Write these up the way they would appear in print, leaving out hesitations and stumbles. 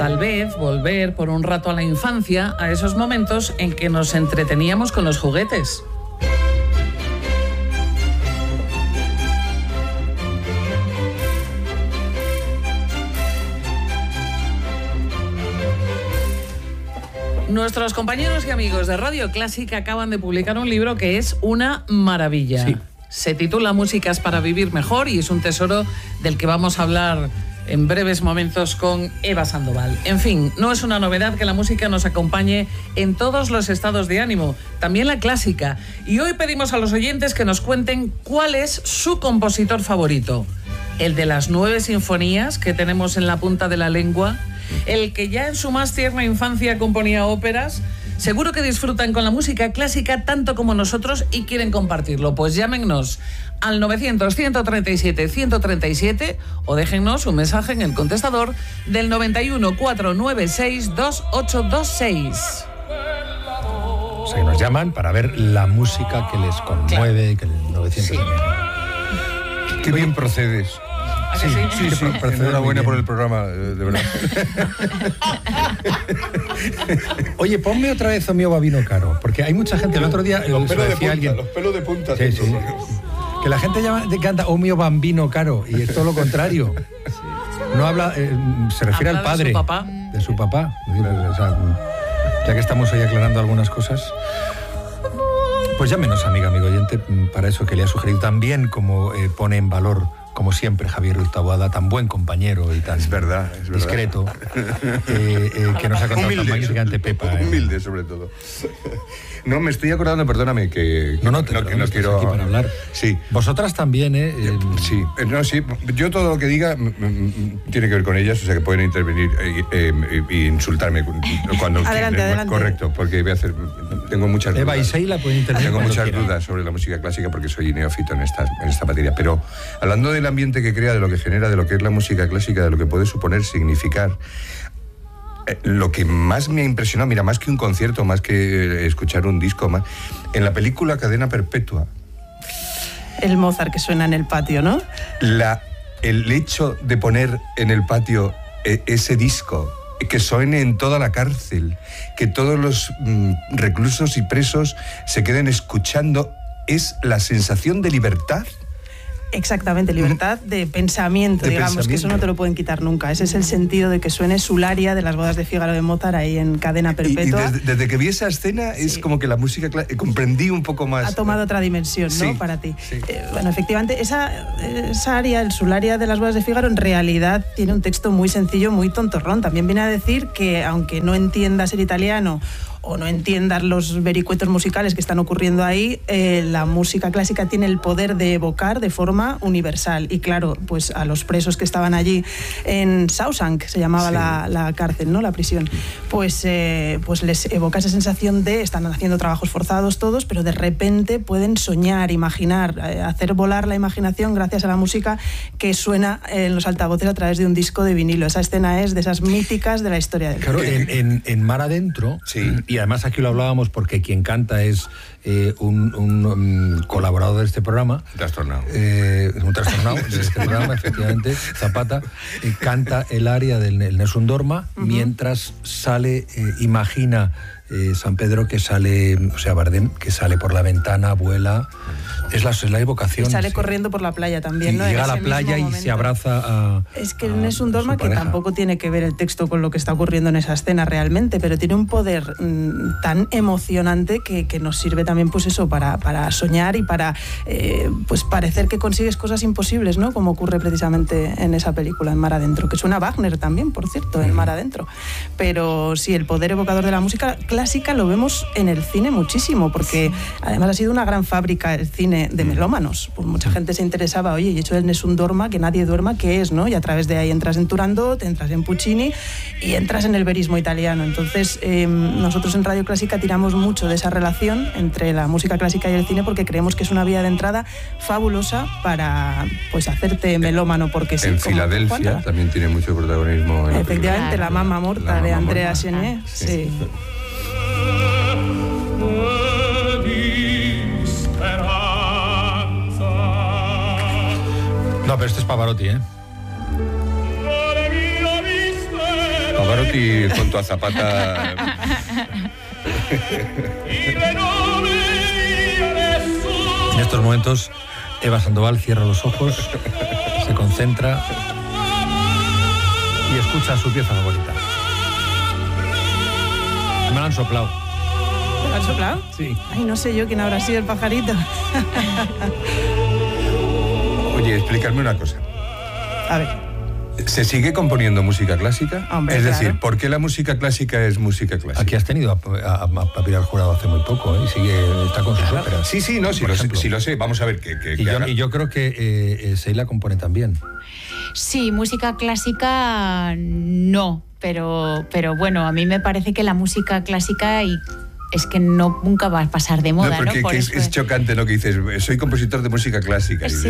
Tal vez volver por un rato a la infancia, a esos momentos en que nos entreteníamos con los juguetes. Nuestros compañeros y amigos de Radio Clásica acaban de publicar un libro que es una maravilla. Sí. Se titula Músicas para vivir mejor y es un tesoro del que vamos a hablar en breves momentos con Eva Sandoval. En fin, no es una novedad que la música nos acompañe en todos los estados de ánimo, también la clásica. Y hoy pedimos a los oyentes que nos cuenten cuál es su compositor favorito. ¿El de las 9 sinfonías que tenemos en la punta de la lengua? ¿El que ya en su más tierna infancia componía óperas? Seguro que disfrutan con la música clásica tanto como nosotros y quieren compartirlo. Pues llámennos al 900-137-137 o déjennos un mensaje en el contestador del 91 496 2826. O sea, que nos llaman para ver la música que les conmueve, que el 900... Sí. Qué bien procedes. Sí. Enhorabuena por el programa, de verdad. Oye, ponme otra vez O mio bambino caro, porque hay mucha gente, el otro día Los pelos de punta, alguien, los pelos de punta. sí, sí, que la gente canta O mio bambino caro y es todo lo contrario. No habla, se refiere al padre. De su papá. O sea, ya que estamos ahí aclarando algunas cosas, pues llámenos, amigo oyente, para eso que le ha sugerido también, como pone en valor, como siempre, Javier Ruiz Taboada, tan buen compañero y tan es verdad. discreto, que nos ha contado Humilde, tan magníficamente Pepa. Humilde, sobre todo. No, me estoy acordando, perdóname, que No quiero aquí para hablar. Sí. Vosotras también, Sí, sí. Yo todo lo que diga tiene que ver con ellas, o sea que pueden intervenir e insultarme cuando adelante. Correcto, porque voy a hacer. Tengo muchas Eva dudas. y Seila pueden intervenir. Tengo cuando muchas quieran. dudas sobre la música clásica porque soy neófito en esta materia. Pero hablando del ambiente que crea, de lo que genera, de lo que es la música clásica, de lo que puede suponer, significar. Lo que más me ha impresionado, mira, más que un concierto, más que escuchar un disco, más, en la película Cadena Perpetua. El Mozart que suena en el patio, ¿no? El hecho de poner en el patio ese disco, que suene en toda la cárcel, que todos los reclusos y presos se queden escuchando, es la sensación de libertad. Exactamente, libertad de pensamiento, digamos, que eso no te lo pueden quitar nunca. Ese es el sentido de que suene Sularia de las bodas de Fígaro de Mozart ahí en Cadena Perpetua. Y desde que vi esa escena es como que la música comprendí un poco más. Ha tomado otra dimensión, ¿no? Sí, para ti. Sí. Bueno, efectivamente, esa aria, el Sularia de las bodas de Fígaro, en realidad tiene un texto muy sencillo, muy tontorrón. También viene a decir que, aunque no entiendas el italiano o no entiendas los vericuetos musicales que están ocurriendo ahí, la música clásica tiene el poder de evocar de forma universal. Y claro, pues a los presos que estaban allí en Shawshank, se llamaba la cárcel, ¿no? La prisión, pues les evoca esa sensación de están haciendo trabajos forzados todos, pero de repente pueden soñar, imaginar, hacer volar la imaginación gracias a la música que suena en los altavoces a través de un disco de vinilo. Esa escena es de esas míticas de la historia del Claro, en Mar Adentro, sí. Y además aquí lo hablábamos porque quien canta es un colaborador de este programa. Trastornado. Un trastornado de este programa, efectivamente, Zapata, canta el aria del Nessun Dorma, mientras sale, imagina San Pedro que sale, o sea, Bardem, que sale por la ventana, vuela. Es la evocación. Y sale sí. corriendo por la playa también, ¿no? Llega a la playa y se abraza a. Es que no es un Dorma que pareja. tampoco tiene que ver el texto con lo que está ocurriendo en esa escena realmente, pero tiene un poder tan emocionante que nos sirve también, pues eso, para soñar y para pues parecer que consigues cosas imposibles, ¿no? Como ocurre precisamente en esa película, en Mar Adentro, que suena Wagner también, por cierto, en Mar Adentro. Pero sí, el poder evocador de la música clásica lo vemos en el cine muchísimo, porque además ha sido una gran fábrica el cine de melómanos. Pues mucha gente se interesaba, oye, y hecho el Nessun Dorma, que nadie duerma, ¿qué es, no? Y a través de ahí entras en Turandot, entras en Puccini y entras en el verismo italiano. Entonces, nosotros en Radio Clásica tiramos mucho de esa relación entre la música clásica y el cine porque creemos que es una vía de entrada fabulosa para, pues, hacerte melómano, porque sí. En Filadelfia también tiene mucho protagonismo. Efectivamente, la Mamma Morta de Andrea Morta. Chenier. Sí. No, pero este es Pavarotti, ¿eh? Pavarotti junto a Zapata. En estos momentos, Eva Sandoval cierra los ojos, se concentra y escucha su pieza favorita. Me lo han soplado. ¿Me lo han soplado? Sí. Ay, no sé yo quién habrá sido el pajarito. Oye, explícame una cosa. A ver. ¿Se sigue componiendo música clásica? Hombre, es decir, claro. ¿por qué la música clásica es música clásica? Aquí has tenido a Pilar Jurado hace muy poco, ¿eh? Y está con sus óperas. Sí, sí, no, sí lo sé. Vamos a ver qué Y yo creo que Seila compone también. Sí, música clásica no, pero bueno, a mí me parece que la música clásica es que nunca va a pasar de moda, ¿no? Porque es chocante, ¿no? Que dices, soy compositor de música clásica. Sí.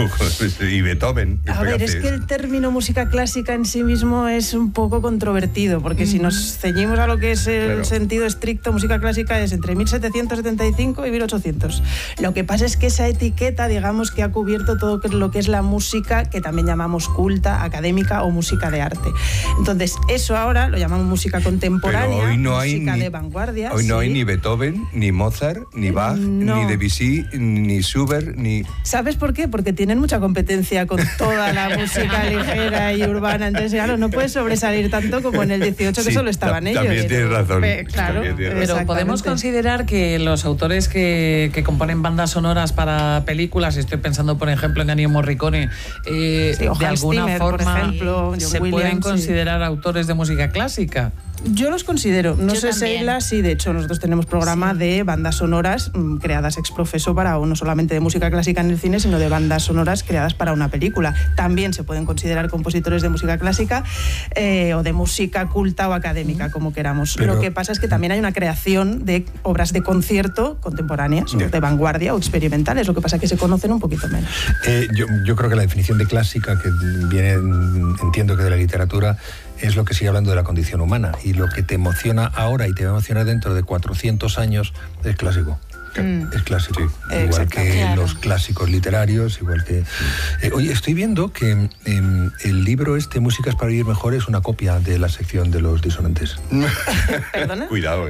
Y Beethoven. A ver, es que el término música clásica en sí mismo es un poco controvertido, porque si nos ceñimos a lo que es el sentido estricto, música clásica es entre 1775 y 1800. Lo que pasa es que esa etiqueta, digamos, que ha cubierto todo lo que es la música, que también llamamos culta, académica o música de arte. Entonces, eso ahora lo llamamos música contemporánea, pero hoy no música hay de vanguardia. Hoy no hay ni Beethoven, ni Mozart, ni Bach, ni Debussy, ni Schubert, ni... ¿Sabes por qué? Porque tienen mucha competencia con toda la música ligera y urbana. Entonces, claro, no puedes sobresalir tanto como en el 18, que solo estaban ellos. También tienes razón. Claro, pero podemos considerar que los autores que componen bandas sonoras para películas, estoy pensando, por ejemplo, en Ennio Morricone, de alguna Zimmer, forma, por ejemplo, John se Williams, pueden considerar autores de música clásica. Yo los considero. No Yo sé, también. Seila, sí, de hecho, nosotros tenemos programa de bandas sonoras creadas ex profeso para no solamente de música clásica en el cine, sino de bandas sonoras creadas para una película. También se pueden considerar compositores de música clásica o de música culta o académica, como queramos. Pero, lo que pasa es que también hay una creación de obras de concierto contemporáneas, de vanguardia o experimentales. Lo que pasa es que se conocen un poquito menos. Yo creo que la definición de clásica, que viene, entiendo que de la literatura, es lo que sigue hablando de la condición humana, y lo que te emociona ahora y te va a emocionar dentro de 400 años es clásico. Es clásico, igual que los clásicos literarios, igual que... oye, estoy viendo que el libro Músicas para vivir mejor es una copia de la sección de los disonantes. ¿Perdona? Cuidado,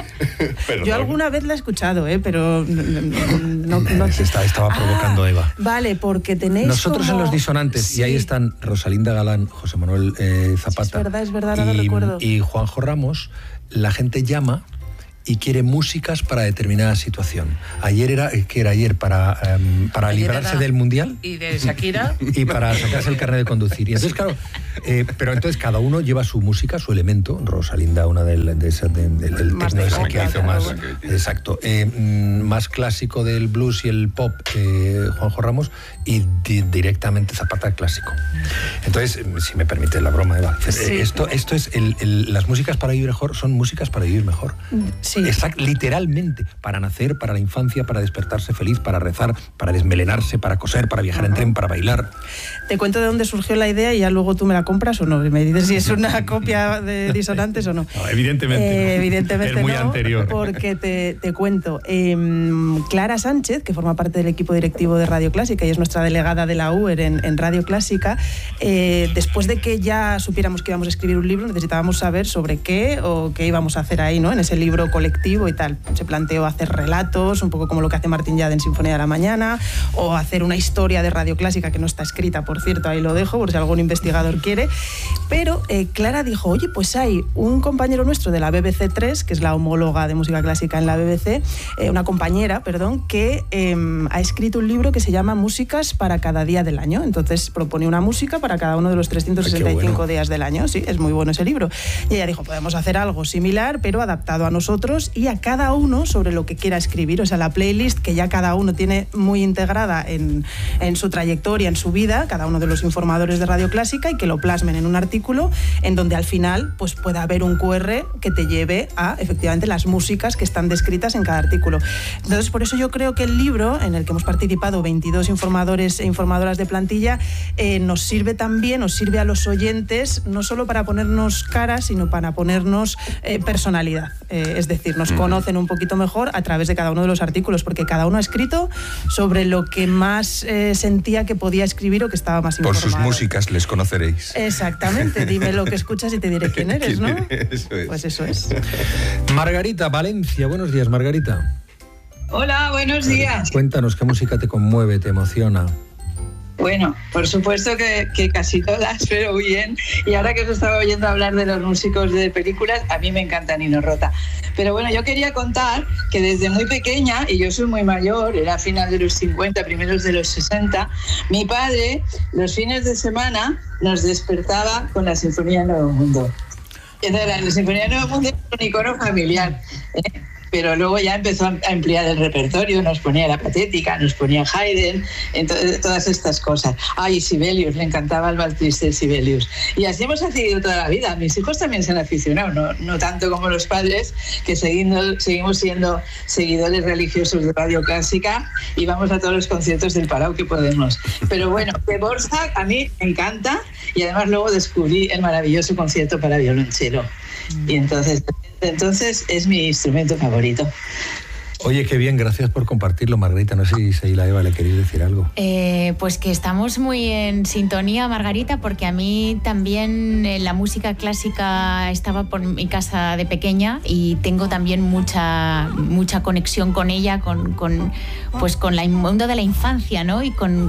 Yo alguna vez la he escuchado, pero no Estaba provocando Eva. Vale, porque tenéis nosotros como... en los disonantes, Sí. y ahí están Rosalinda Galán, José Manuel Zapata, Es verdad, ahora lo recuerdo. y Juanjo Ramos. La gente llama y quiere músicas para determinada situación. Ayer era para Ayer librarse era- del Mundial Y de Shakira. y para sacarse el carnet de conducir. Y entonces, claro, pero entonces cada uno lleva su música, su elemento. Rosalinda, una del Más techno de ese pop, que hizo claro, más, bueno. exacto, más clásico del blues y el pop, Juanjo Ramos, y directamente Zapata clásico. Entonces, si me permite la broma, Eva, Sí. esto es las músicas para vivir mejor son músicas para vivir mejor. Sí. Literalmente, para nacer, para la infancia, para despertarse feliz, para rezar, para desmelenarse, para coser, para viajar en tren, para bailar. Te cuento de dónde surgió la idea y ya luego tú me la compras o no. Y me dices si es una copia de disonantes o no. No, evidentemente no. Evidentemente Es muy no, anterior. porque te cuento. Clara Sánchez, que forma parte del equipo directivo de Radio Clásica y es nuestra delegada de la UER en Radio Clásica, después de que ya supiéramos que íbamos a escribir un libro, necesitábamos saber sobre qué o qué íbamos a hacer ahí, ¿no? En ese libro colectivo y tal. Se planteó hacer relatos, un poco como lo que hace Martín Yade en Sinfonía de la Mañana, o hacer una historia de Radio Clásica, que no está escrita, por cierto, ahí lo dejo, por si algún investigador quiere. Pero Clara dijo, oye, pues hay un compañero nuestro de la BBC 3, que es la homóloga de música clásica en la BBC, una compañera, perdón, que ha escrito un libro que se llama Músicas para cada día del año. Entonces propone una música para cada uno de los 365 días del año. Sí, es muy bueno ese libro. Y ella dijo, podemos hacer algo similar, pero adaptado a nosotros y a cada uno sobre lo que quiera escribir. O sea, la playlist que ya cada uno tiene muy integrada en su trayectoria, en su vida, cada uno de los informadores de Radio Clásica, y que lo plasmen en un artículo en donde al final pues pueda haber un QR que te lleve a efectivamente las músicas que están descritas en cada artículo. Entonces, por eso yo creo que el libro, en el que hemos participado 22 informadores e informadoras de plantilla, nos sirve a los oyentes, no solo para ponernos cara, sino para ponernos personalidad. Es decir, nos conocen un poquito mejor a través de cada uno de los artículos, porque cada uno ha escrito sobre lo que más sentía que podía escribir o que estaba estaba más Por informado. sus músicas les conoceréis. Exactamente, dime lo que escuchas y te diré quién eres, ¿no? Eso es. Pues eso es. Margarita, Valencia. Buenos días, Margarita. Hola, buenos días. Cuéntanos, ¿qué música te conmueve, te emociona? Bueno, por supuesto que casi todas, pero bien. Y ahora que os estaba oyendo hablar de los músicos de películas, a mí me encanta Nino Rota. Pero bueno, yo quería contar que desde muy pequeña, y yo soy muy mayor, era final de los 50, primeros de los 60, mi padre los fines de semana nos despertaba con la Sinfonía del Nuevo Mundo. Entonces, la Sinfonía del Nuevo Mundo es un icono familiar, ¿eh? Pero luego ya empezó a ampliar el repertorio, nos ponía la Patética, nos ponía Haydn, entonces, todas estas cosas. Ay, Sibelius, le encantaba el Vals Triste de Sibelius. Y así hemos seguido toda la vida. Mis hijos también se han aficionado, no tanto como los padres, que seguimos siendo seguidores religiosos de Radio Clásica y vamos a todos los conciertos del Palau que podemos. Pero bueno, de Dvořák a mí me encanta y además luego descubrí el maravilloso concierto para violonchelo. Y entonces es mi instrumento favorito. Oye, qué bien, gracias por compartirlo, Margarita. No sé si Seila, Eva, le queréis decir algo. Pues que estamos muy en sintonía, Margarita, porque a mí también la música clásica estaba por mi casa de pequeña y tengo también mucha conexión con ella, con el mundo de la infancia, ¿no? Y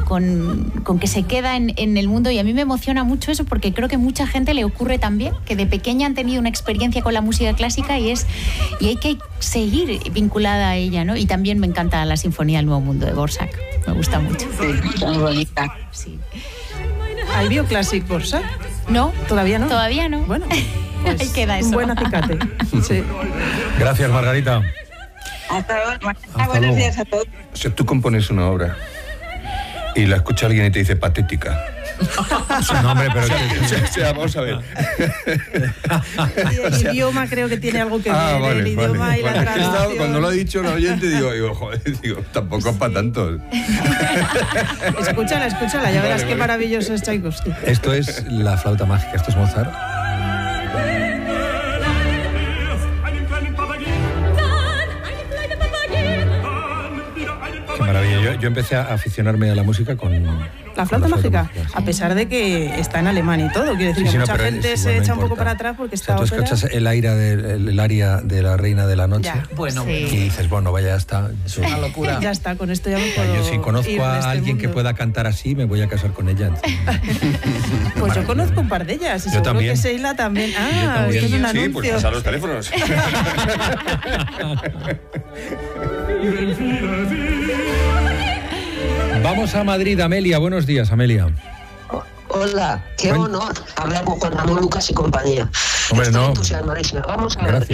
con que se queda en el mundo. Y a mí me emociona mucho eso porque creo que mucha gente le ocurre también, que de pequeña han tenido una experiencia con la música clásica y hay que seguir vinculada a ella, ¿no? Y también me encanta la Sinfonía del Nuevo Mundo de Dvořák. Me gusta mucho. Sí, muy bonita. Sí. ¿Hay Bioclassic Dvořák? ¿No? ¿Todavía no? Todavía no. Bueno, pues ahí queda eso. Un buen acicate. Sí. Gracias, Margarita. Hasta luego. Hasta Buenos luego. días a todos. O sea, tú compones una obra y la escucha alguien y te dice Patética. No, hombre, pero... O sea, vamos a ver. Y el idioma creo que tiene algo que ver, el idioma y la traducción. Cuando lo ha dicho el oyente, digo, joder, tampoco es para tanto. Escúchala, ya verás qué maravilloso es Tchaikovsky. Esto es la flauta mágica, esto es Mozart. Qué maravilla. Yo empecé a aficionarme a la música con... La flauta mágica, sí. a pesar de que está en alemán y todo, quiero decir que mucha gente se echa un poco para atrás porque está ópera. Tú escuchas el aria de la Reina de la Noche. Ya, bueno, sí. Y dices, bueno, vaya, ya está. Es una locura. Ya está, con esto ya me puedo Yo si conozco ir de a este alguien que mundo. pueda cantar así, me voy a casar con ella. Pues yo conozco un par de ellas y Yo seguro también. que Seila también. Yo Ah, también. esto es un Sí, anuncio. pues pasar los teléfonos. Vamos a Madrid, Amelia. Buenos días, Amelia. Hola, qué honor hablar con Juan Ramón Lucas y compañía. Hombre, Estoy no. entusiasmadísima. Vamos a ver. Gracias.